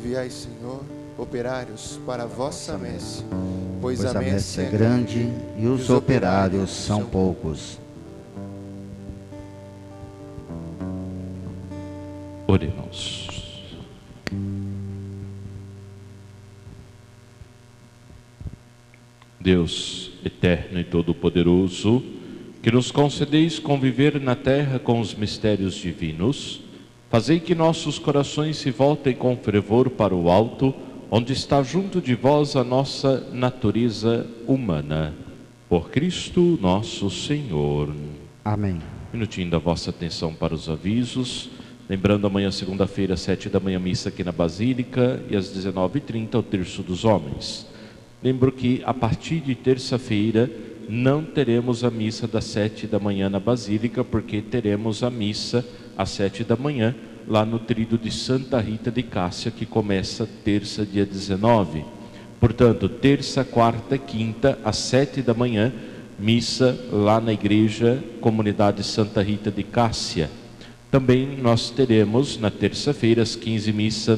Enviai, Senhor, operários para a vossa messe, pois a messe é grande e os operários são poucos. Oremos. Deus eterno e todo-poderoso, que nos concedeis conviver na terra com os mistérios divinos, fazei que nossos corações se voltem com fervor para o alto, onde está junto de vós a nossa natureza humana. Por Cristo nosso Senhor. Amém. Minutinho da vossa atenção para os avisos. Lembrando, amanhã, segunda-feira, 7 da manhã, missa aqui na Basílica, e às 19h30, o Terço dos Homens. Lembro que, a partir de terça-feira, não teremos a missa das 7 da manhã na Basílica, porque teremos a missa às 7 da manhã, lá no Tríduo de Santa Rita de Cássia, que começa terça, dia 19. Portanto, terça, quarta e quinta, às 7 da manhã, missa lá na Igreja Comunidade Santa Rita de Cássia. Também nós teremos, na terça-feira, às 15, missa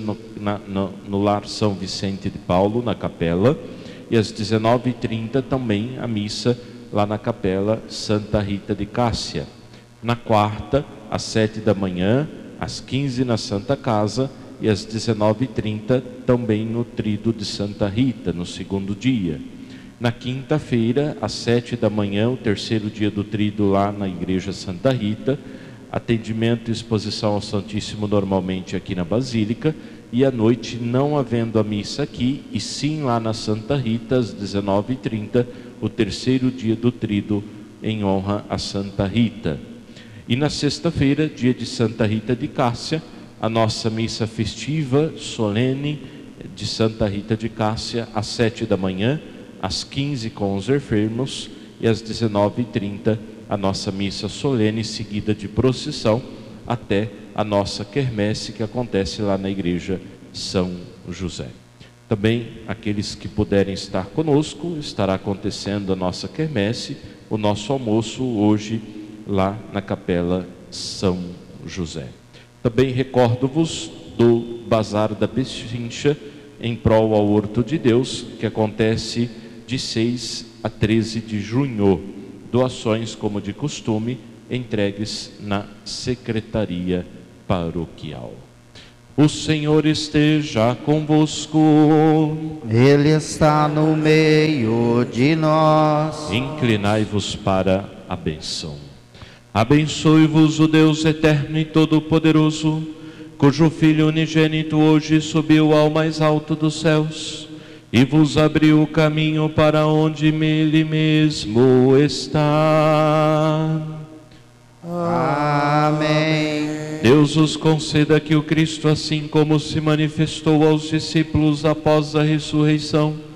no Lar São Vicente de Paulo, na Capela, e às 19h30 também a missa lá na Capela Santa Rita de Cássia. Na quarta, às 7 da manhã, às 15 na Santa Casa e às 19h30 também no Tríduo de Santa Rita, no segundo dia. Na quinta-feira, às 7 da manhã, o terceiro dia do Tríduo lá na Igreja Santa Rita, atendimento e exposição ao Santíssimo normalmente aqui na Basílica, e à noite, não havendo a missa aqui, e sim lá na Santa Rita, às 19h30, o terceiro dia do Tríduo em honra a Santa Rita. E na sexta-feira, dia de Santa Rita de Cássia, a nossa missa festiva, solene, de Santa Rita de Cássia, às 7 da manhã, às 15 com os enfermos, e às 19h30, a nossa missa solene, seguida de procissão, até a nossa quermesse, que acontece lá na Igreja São José. Também, aqueles que puderem estar conosco, estará acontecendo a nossa quermesse, o nosso almoço hoje, lá na Capela São José. Também recordo-vos do Bazar da Pechincha, em prol ao Horto de Deus, que acontece de 6 a 13 de junho. Doações, como de costume, entregues na Secretaria Paroquial. O Senhor esteja convosco. Ele está no meio de nós. Inclinai-vos para a bênção. Abençoe-vos o Deus eterno e todo-poderoso, cujo Filho unigênito hoje subiu ao mais alto dos céus e vos abriu o caminho para onde Ele mesmo está. Amém. Deus os conceda que o Cristo, assim como se manifestou aos discípulos após a ressurreição,